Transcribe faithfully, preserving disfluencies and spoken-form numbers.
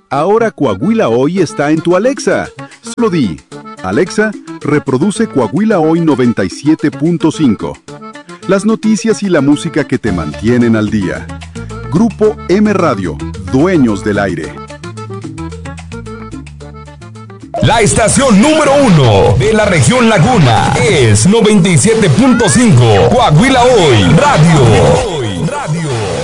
Ahora Coahuila Hoy está en tu Alexa. Solo di, Alexa, reproduce Coahuila Hoy noventa y siete punto cinco. Las noticias y la música que te mantienen al día. Grupo M Radio, dueños del aire. La estación número uno de la región Laguna es noventa y siete punto cinco. Coahuila Hoy Radio. Radio.